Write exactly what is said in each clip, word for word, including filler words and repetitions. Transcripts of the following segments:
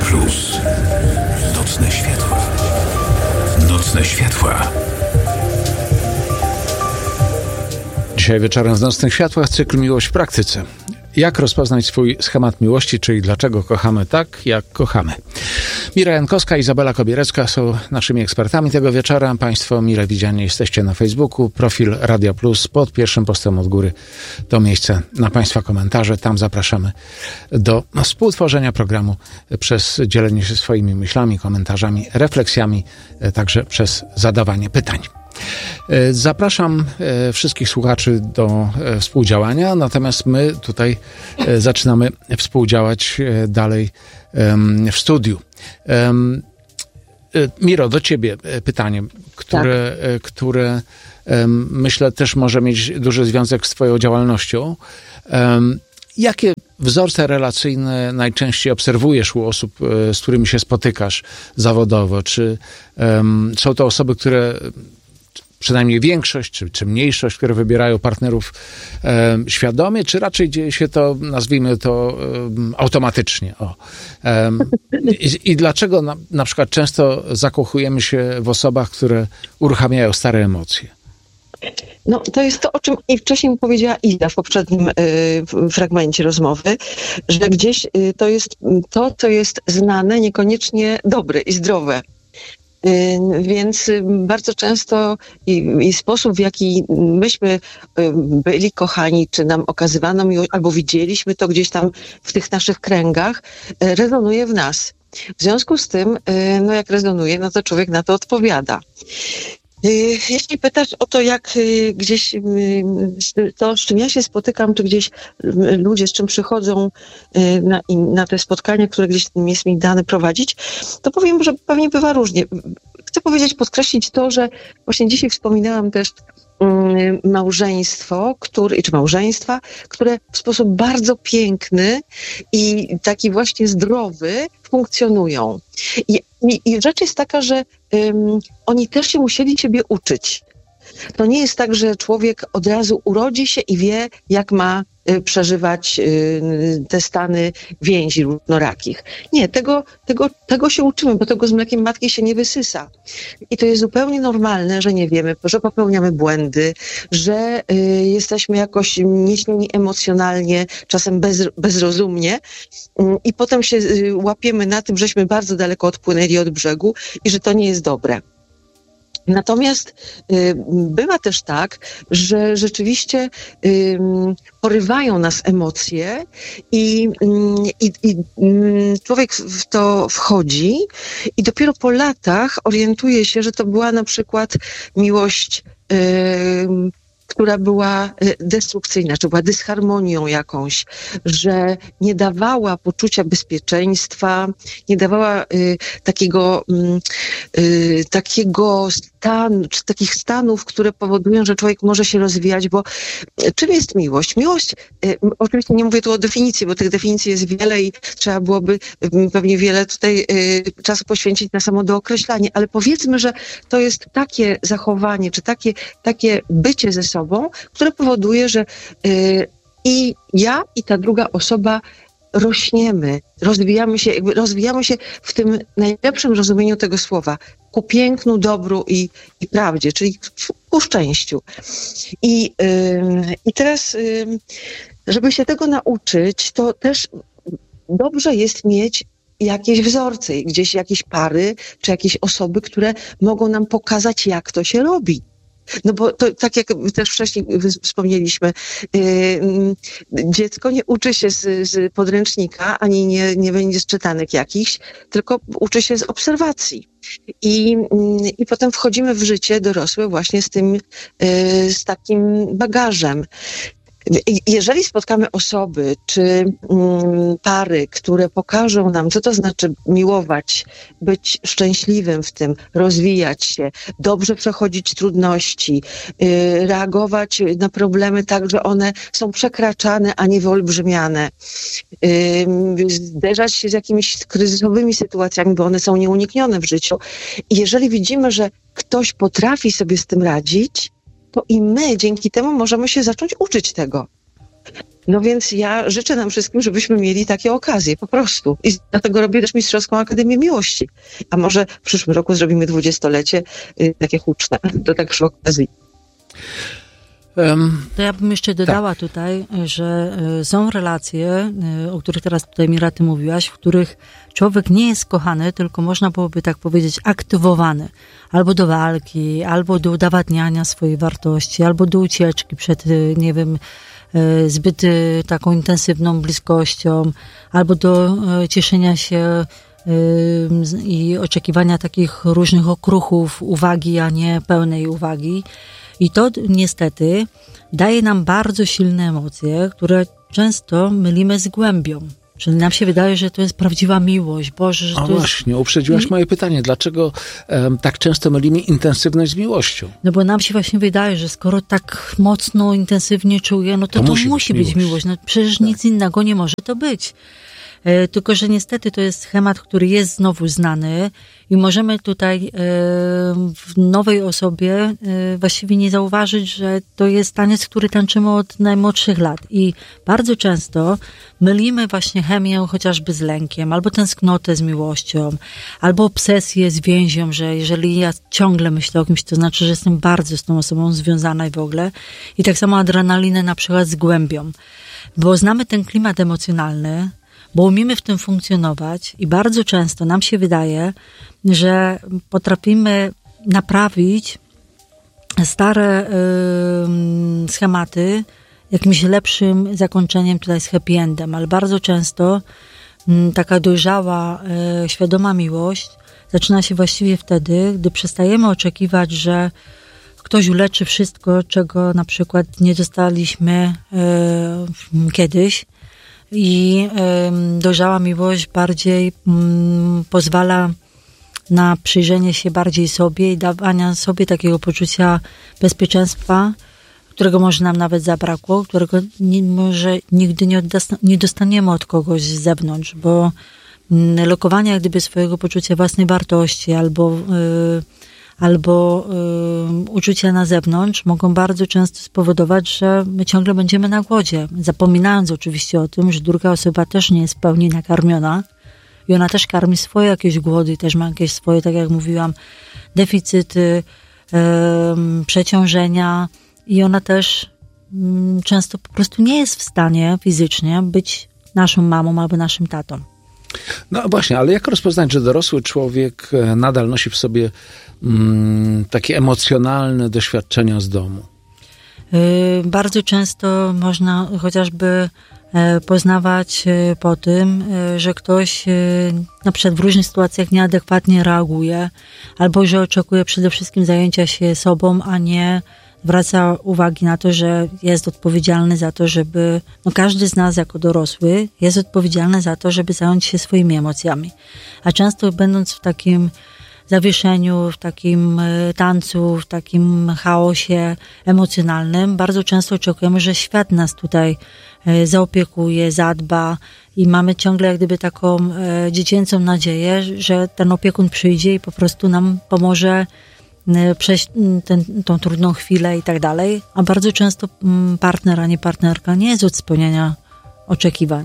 Plus. Nocne światła. Nocne światła. Dzisiaj wieczorem w Nocnych Światłach cykl Miłość w praktyce. Jak rozpoznać swój schemat miłości, czyli dlaczego kochamy tak, jak kochamy. Mira Jankowska i Izabela Kobierecka są naszymi ekspertami tego wieczora. Państwo mile widziani jesteście na Facebooku. Profil Radio Plus pod pierwszym postem od góry to miejsce na Państwa komentarze. Tam zapraszamy do współtworzenia programu przez dzielenie się swoimi myślami, komentarzami, refleksjami, także przez zadawanie pytań. Zapraszam wszystkich słuchaczy do współdziałania, natomiast my tutaj zaczynamy współdziałać dalej w studiu. Miro, do ciebie pytanie, które, tak. które myślę też może mieć duży związek z twoją działalnością. Jakie wzorce relacyjne najczęściej obserwujesz u osób, z którymi się spotykasz zawodowo? Czy um, są to osoby, które przynajmniej większość, czy, czy mniejszość, które wybierają partnerów e, świadomie, czy raczej dzieje się to, nazwijmy to, e, automatycznie? O. E, i, I dlaczego na, na przykład często zakochujemy się w osobach, które uruchamiają stare emocje? No, to jest to, o czym i wcześniej powiedziała Ida w poprzednim y, fragmencie rozmowy, że gdzieś y, to jest to, co jest znane, niekoniecznie dobre i zdrowe. Więc bardzo często i, i sposób, w jaki myśmy byli kochani, czy nam okazywano miłość, albo widzieliśmy to gdzieś tam w tych naszych kręgach, rezonuje w nas. W związku z tym, no jak rezonuje, no to człowiek na to odpowiada. Jeśli pytasz o to, jak gdzieś to, z czym ja się spotykam, czy gdzieś ludzie z czym przychodzą na, na te spotkania, które gdzieś jest mi dane prowadzić, to powiem, że pewnie bywa różnie. Chcę powiedzieć, podkreślić to, że właśnie dzisiaj wspominałam też małżeństwo, który, czy małżeństwa, które w sposób bardzo piękny i taki właśnie zdrowy funkcjonują. I, i, i rzecz jest taka, że um, oni też się musieli ciebie uczyć. To nie jest tak, że człowiek od razu urodzi się i wie, jak ma y, przeżywać y, te stany więzi różnorakich. Nie, tego, tego, tego się uczymy, bo tego z mlekiem matki się nie wysysa. I to jest zupełnie normalne, że nie wiemy, że popełniamy błędy, że y, jesteśmy jakoś nieśmieni emocjonalnie, czasem bez, bezrozumnie y, i potem się y, łapiemy na tym, żeśmy bardzo daleko odpłynęli od brzegu i że to nie jest dobre. Natomiast y, bywa też tak, że rzeczywiście y, porywają nas emocje i, y, y, y, człowiek w to wchodzi i dopiero po latach orientuje się, że to była na przykład miłość, y, która była destrukcyjna, czy była dysharmonią jakąś, że nie dawała poczucia bezpieczeństwa, nie dawała y, takiego, y, takiego stanu, czy takich stanów, które powodują, że człowiek może się rozwijać, bo czym jest miłość? Miłość, y, oczywiście nie mówię tu o definicji, bo tych definicji jest wiele i trzeba byłoby y, pewnie wiele tutaj y, czasu poświęcić na samo dookreślanie, ale powiedzmy, że to jest takie zachowanie, czy takie, takie bycie ze sobą, które powoduje, że y, i ja, i ta druga osoba rośniemy, rozwijamy się, jakby rozwijamy się w tym najlepszym rozumieniu tego słowa, ku pięknu, dobru i, i prawdzie, czyli ku szczęściu. I, y, i teraz, y, żeby się tego nauczyć, to też dobrze jest mieć jakieś wzorce, gdzieś jakieś pary, czy jakieś osoby, które mogą nam pokazać, jak to się robi. No bo to, tak jak też wcześniej wspomnieliśmy, yy, dziecko nie uczy się z, z podręcznika, ani nie, nie będzie z czytanek jakichś, tylko uczy się z obserwacji. I, yy, i potem wchodzimy w życie dorosłe właśnie z tym, yy, z takim bagażem. Jeżeli spotkamy osoby czy mm, pary, które pokażą nam, co to znaczy miłować, być szczęśliwym w tym, rozwijać się, dobrze przechodzić trudności, yy, reagować na problemy tak, że one są przekraczane, a nie wyolbrzymiane, yy, zderzać się z jakimiś kryzysowymi sytuacjami, bo one są nieuniknione w życiu. I jeżeli widzimy, że ktoś potrafi sobie z tym radzić, to i my dzięki temu możemy się zacząć uczyć tego. No więc ja życzę nam wszystkim, żebyśmy mieli takie okazje, po prostu. I dlatego robię też Mistrzowską Akademię Miłości. A może w przyszłym roku zrobimy dwudziestolecie y, takie huczne, do tak przy okazji. Um, to ja bym jeszcze dodała tak. tutaj, że y, są relacje, y, o których teraz tutaj Mira, ty mówiłaś, w których człowiek nie jest kochany, tylko można byłoby tak powiedzieć aktywowany. Albo do walki, albo do udowadniania swojej wartości, albo do ucieczki przed, y, nie wiem, y, zbyt y, taką intensywną bliskością, albo do y, cieszenia się y, i oczekiwania takich różnych okruchów uwagi, a nie pełnej uwagi. I to niestety daje nam bardzo silne emocje, które często mylimy z głębią. Czyli nam się wydaje, że to jest prawdziwa miłość. Boże, że A to właśnie, jest... uprzedziłaś moje pytanie. Dlaczego um, tak często mylimy intensywność z miłością? No bo nam się właśnie wydaje, że skoro tak mocno, intensywnie czuję, no to to, to musi, musi być, być miłość. No przecież tak. Nic innego nie może to być. E, tylko że niestety to jest schemat, który jest znowu znany i możemy tutaj e, w nowej osobie e, właściwie nie zauważyć, że to jest taniec, który tańczymy od najmłodszych lat. I bardzo często mylimy właśnie chemię chociażby z lękiem, albo tęsknotę z miłością, albo obsesję z więzią, że jeżeli ja ciągle myślę o kimś, to znaczy, że jestem bardzo z tą osobą związana i w ogóle. I tak samo adrenalinę na przykład z głębią. Bo znamy ten klimat emocjonalny, bo umiemy w tym funkcjonować i bardzo często nam się wydaje, że potrafimy naprawić stare y, schematy jakimś lepszym zakończeniem, tutaj z happy endem, ale bardzo często y, taka dojrzała, y, świadoma miłość zaczyna się właściwie wtedy, gdy przestajemy oczekiwać, że ktoś uleczy wszystko, czego na przykład nie dostaliśmy y, kiedyś. I y, dojrzała miłość bardziej y, pozwala na przyjrzenie się bardziej sobie i dawania sobie takiego poczucia bezpieczeństwa, którego może nam nawet zabrakło, którego nie, może nigdy nie, oddas- nie dostaniemy od kogoś z zewnątrz, bo y, lokowanie jak gdyby swojego poczucia własnej wartości albo y, albo y, uczucia na zewnątrz mogą bardzo często spowodować, że my ciągle będziemy na głodzie, zapominając oczywiście o tym, że druga osoba też nie jest w pełni nakarmiona i ona też karmi swoje jakieś głody, też ma jakieś swoje, tak jak mówiłam, deficyty, y, przeciążenia i ona też y, często po prostu nie jest w stanie fizycznie być naszą mamą albo naszym tatą. No właśnie, ale jak rozpoznać, że dorosły człowiek nadal nosi w sobie mm, takie emocjonalne doświadczenia z domu? Yy, bardzo często można chociażby e, poznawać e, po tym, e, że ktoś e, na przykład w różnych sytuacjach nieadekwatnie reaguje, albo że oczekuje przede wszystkim zajęcia się sobą, a nie zwraca uwagi na to, że jest odpowiedzialny za to, żeby, no każdy z nas jako dorosły jest odpowiedzialny za to, żeby zająć się swoimi emocjami. A często będąc w takim zawieszeniu, w takim tancu, w takim chaosie emocjonalnym, bardzo często oczekujemy, że świat nas tutaj zaopiekuje, zadba i mamy ciągle jak gdyby taką dziecięcą nadzieję, że ten opiekun przyjdzie i po prostu nam pomoże przejść ten, tą trudną chwilę i tak dalej, a bardzo często partner, a nie partnerka nie jest od spełniania oczekiwań.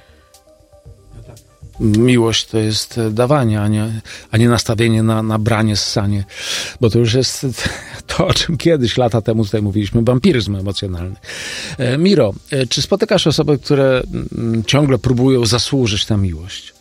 Miłość to jest dawanie, a nie, a nie nastawienie na, na branie, ssanie, bo to już jest to, o czym kiedyś, lata temu tutaj mówiliśmy, wampiryzm emocjonalny. Miro, czy spotykasz osoby, które ciągle próbują zasłużyć na miłość?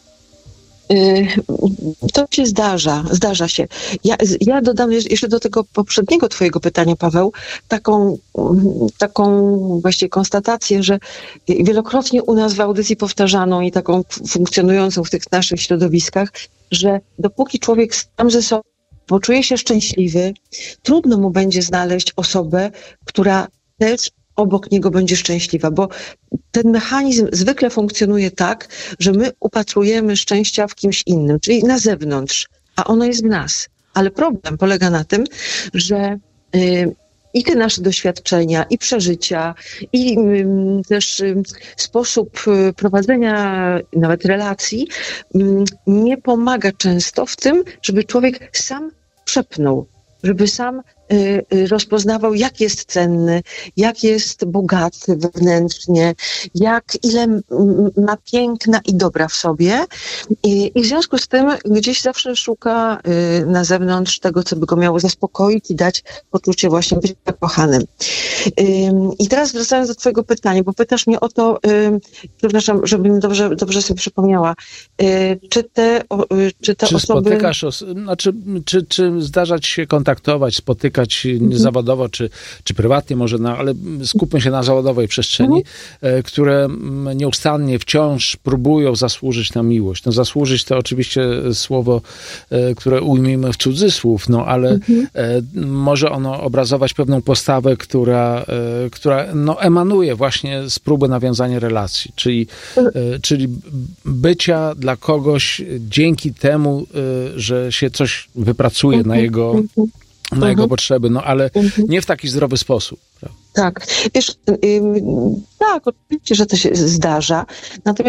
To się zdarza, zdarza się. Ja, ja dodam jeszcze do tego poprzedniego twojego pytania, Paweł, taką, taką właściwie konstatację, że wielokrotnie u nas w audycji powtarzaną i taką funkcjonującą w tych naszych środowiskach, że dopóki człowiek sam ze sobą poczuje się szczęśliwy, trudno mu będzie znaleźć osobę, która też obok niego będzie szczęśliwa, bo ten mechanizm zwykle funkcjonuje tak, że my upatrujemy szczęścia w kimś innym, czyli na zewnątrz, a ono jest w nas. Ale problem polega na tym, że y, i te nasze doświadczenia, i przeżycia, i y, też y, sposób y, prowadzenia nawet relacji y, nie pomaga często w tym, żeby człowiek sam przepnął, żeby sam rozpoznawał, jak jest cenny, jak jest bogaty wewnętrznie, jak ile ma piękna i dobra w sobie. I, i w związku z tym gdzieś zawsze szuka na zewnątrz tego, co by go miało zaspokoić i dać poczucie właśnie bycia kochanym. I teraz wracając do twojego pytania, bo pytasz mnie o to, przepraszam, żebym dobrze, dobrze sobie przypomniała, czy te, czy te czy osoby... Spotykasz os- znaczy, czy, czy zdarza ci się kontaktować, spotykać mhm. zawodowo, czy, czy prywatnie może, no, ale skupmy się na zawodowej przestrzeni, mhm. które nieustannie wciąż próbują zasłużyć na miłość. No zasłużyć to oczywiście słowo, które ujmijmy w cudzysłów, no ale mhm. może ono obrazować pewną postawę, która, która no, emanuje właśnie z próby nawiązania relacji, czyli, czyli bycia dla kogoś dzięki temu, że się coś wypracuje na jego, na mhm. jego potrzeby, no ale mhm. nie w taki zdrowy sposób. Prawda? Tak, wiesz, yy, tak, oczywiście, że to się zdarza, natomiast